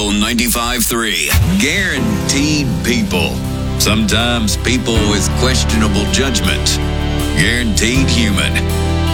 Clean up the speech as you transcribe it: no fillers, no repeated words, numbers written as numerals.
Rebel 95.3. Guaranteed people. Sometimes people with questionable judgment. Guaranteed human.